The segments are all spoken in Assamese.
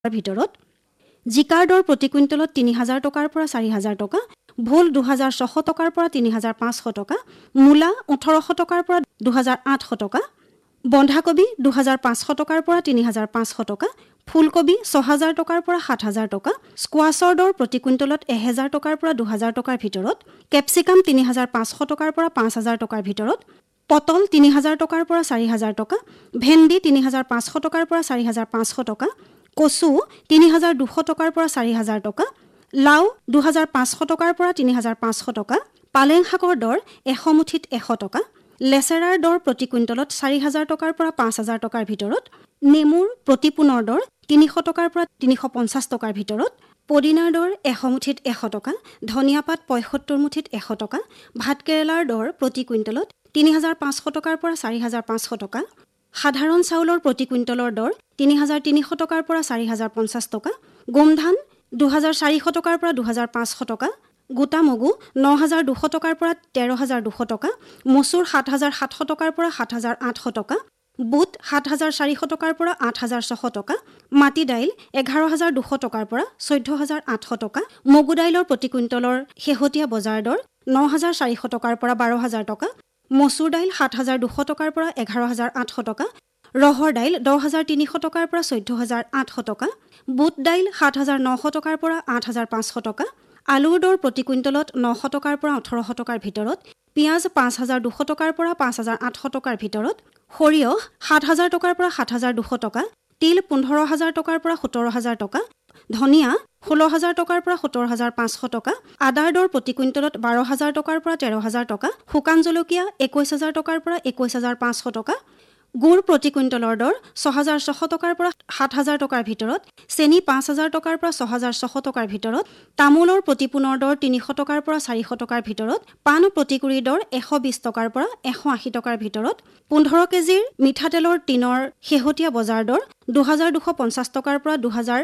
ভিতৰত জিকাৰ দৰ প্ৰতি কুইণ্টলত ৩,০০০ টকাৰ পৰা ৪,০০০ টকা, ভোল ২,৬০০ টকাৰ পৰা ৩,৫০০ টকা, মূলা ১৮০০ টকাৰ পৰা ২,৮০০ টকা, বন্ধাকবি ২,৫০০ টকাৰ পৰা ৩,৫০০ টকা, ফুলকবি ৬,০০০ টকাৰ পৰা ৭,০০০ টকা, স্কোৱাছৰ দৰ প্ৰতি কুইণ্টলত ১,০০০ টকাৰ পৰা ২,০০০ টকাৰ ভিতৰত, কেপচিকাম ৩,৫০০ টকাৰ পৰা ৫,০০০ টকাৰ ভিতৰত, পটল ৩,০০০ টকাৰ পৰা ৪,০০০ টকা, ভেন্দি ৩,৫০০ টকাৰ পৰা ৪,৫০০ টকা, কচু ৩,২০০ টকাৰ পৰা ৪,০০০ টকা, লাও ২,৫০০ টকাৰ পৰা ৩,৫০০ টকা, পালেং শাকৰ দৰ ১০০ মুঠিত ১০০ টকা, লেচেৰাৰ দৰ প্ৰতি কুইণ্টলত ৪,০০০ টকাৰ পৰা ৫,০০০ টকাৰ ভিতৰত, নেমুৰ প্ৰতি পোনৰ দৰ ৩০০ টকাৰ পৰা ৩৫০ টকাৰ ভিতৰত, পদিনাৰ দৰ ১০০ মুঠিত ১০০ টকা, ধনিয়া পাত ৭৫ মুঠিত ১০০ টকা, ভাতকেৰেলাৰ দৰ প্ৰতি কুইণ্টলত ৩,৫০০ টকাৰ পৰা ৪,৫০০ টকা, সাধাৰণ চাউলৰ প্ৰতি কুইণ্টলৰ দৰ ৩,৩০০ টকাৰ পৰা ৪,০৫০ টকা, গোমধান ২,৪০০ টকাৰ পৰা ২,৫০০ টকা, গোটা মগু ৯,২০০ টকাৰ পৰা ১৩,২০০ টকা, মচুৰ ৭,৭০০ টকাৰ পৰা ৭,৮০০ টকা, বুট ৭,৪০০ টকাৰ পৰা ৮,৬০০ টকা, মাটি দাইল ১১,২০০ টকাৰ পৰা ১৪,৮০০ টকা, মগু দাইলৰ প্ৰতি কুইণ্টলৰ শেহতীয়া বজাৰ দৰ ৯,৪০০ টকাৰ পৰা ১২,০০০ টকা, মচুৰ দাইল ৭,২০০ টকাৰ পৰা ১১,৮০০ টকা, ৰহৰ দাইল 10,৩০০ টকাৰ পৰা 14,৮০০ টকা, বুট দাইল 7,৯০০ টকাৰ পৰা 8,৫০০ টকা, আলুৰ দৰ প্ৰতি কুইণ্টলত ৯০০ টকাৰ পৰা ১৮০০ টকাৰ ভিতৰত, পিঁয়াজ ৫,২০০ টকাৰ পৰা ৫,৮০০ টকাৰ ভিতৰত, সৰিয়হ ৭,০০০ টকাৰ পৰা ৭,২০০ টকা, তিল ১৫,০০০ টকাৰ পৰা ১৭,০০০ টকা, ধনিয়া ১৬,০০০ টকাৰ পৰা ১৭,৫০০ টকা, আদাৰ দৰ প্ৰতি কুইণ্টলত ১২,০০০ টকাৰ পৰা ১৩,০০০ টকা, শুকান জলকীয়া ২১,০০০ টকাৰ পৰা ২১,৫০০ টকা, গুড় প্ৰতি কুইণ্টলৰ দৰ ৬,৬০০ টকাৰ পৰা ৭,০০০ টকাৰ ভিতৰত, চেনি ৫,০০০ টকাৰ পৰা ৬,৬০০ টকাৰ ভিতৰত, তামোলৰ প্ৰতি পোনৰ দৰ ৩০০ টকাৰ পৰা ৪০০ টকাৰ ভিতৰত, পাণ প্ৰতি কুৰিৰ দৰ ১২০ টকাৰ পৰা ১৮০ টকাৰ ভিতৰত, ১৫ কেজিৰ মিঠাতেলৰ টিনৰ শেহতীয়া বজাৰ দৰ ২,২৫০ টকাৰ পৰা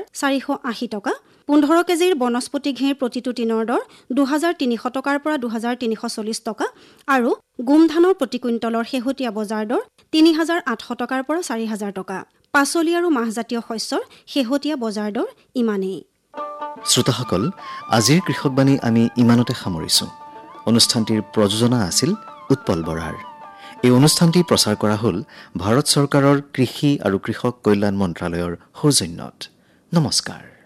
২,৪৮০ টকা, ১৫ কেজিৰ বনস্পতি ঘিঁৰ প্ৰতিটো টিনৰ দৰ ২,৩০০ টকাৰ পৰা ২,৩৪০ টকা আৰু গোমধানৰ প্ৰতি কুইণ্টলৰ শেহতীয়া বজাৰ দৰ ৩,৮০০ টকাৰ পৰা ৪,০০০ টকা। পাচলি আৰু মাহজাতীয় শস্যৰ শেহতীয়া বজাৰ দৰ ইমানেই। শ্ৰোতাসকল, আজিৰ কৃষকবাণী আমি ইমানতে সামৰিছোঁ। অনুষ্ঠানটিৰ প্ৰযোজনা আছিল উৎপল বৰাৰ। এই অনুষ্ঠানটি প্ৰচাৰ কৰা হ'ল ভাৰত চৰকাৰৰ কৃষি আৰু কৃষক কল্যাণ মন্ত্ৰালয়ৰ সৌজন্যত। নমস্কাৰ।